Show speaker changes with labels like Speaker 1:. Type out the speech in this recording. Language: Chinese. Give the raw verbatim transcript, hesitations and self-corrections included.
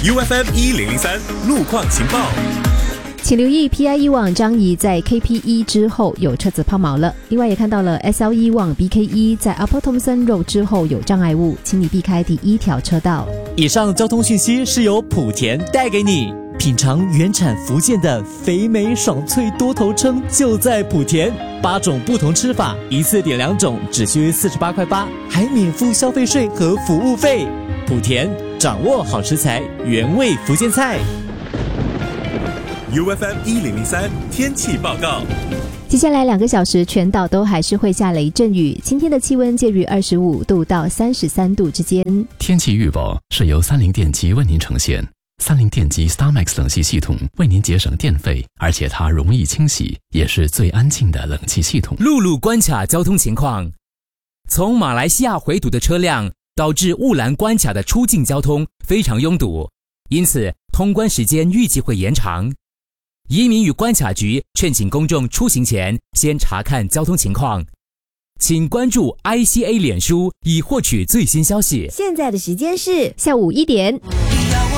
Speaker 1: U F M 一零零三路况情报。
Speaker 2: 请留意 P I E 网张仪在 K P E 之后有车子抛锚了，另外也看到了 S L E 网 B K E 在 Upper Thomson Road 之后有障碍物，请你避开第一条车道。
Speaker 3: 以上交通讯息是由莆田带给你，品尝原产福建的肥美爽脆多头称就在莆田，八种不同吃法，一次点两种只需四十八块八，还免付消费税和服务费。莆田掌握好食材，原味福建菜。
Speaker 1: U F M 一零零三天气报告。
Speaker 2: 接下来两个小时，全岛都还是会下雷阵雨。今天的气温介于二十五度到三十三度之间。
Speaker 4: 天气预报是由三菱电机为您呈现。三菱电机 StarMax 冷气系统为您节省电费，而且它容易清洗，也是最安静的冷气系统。
Speaker 5: 陆路关卡交通情况：从马来西亚回堵的车辆导致雾兰关卡的出境交通非常拥堵，因此通关时间预计会延长。移民与关卡局劝请公众出行前先查看交通情况，请关注 I C A 脸书以获取最新消息。
Speaker 6: 现在的时间是
Speaker 2: 下午一点。